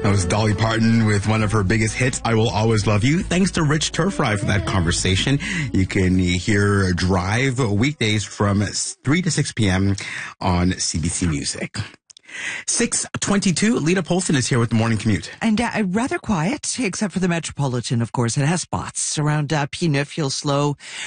That was Dolly Parton with one of her biggest hits, I Will Always Love You. Thanks to Rich Turfry for that conversation. You can hear Drive weekdays from 3 to 6 p.m. on CBC Music. 6:22. Lita Polson is here with the morning commute. And rather quiet, except for the Metropolitan, of course. It has spots. Around P9, feel slow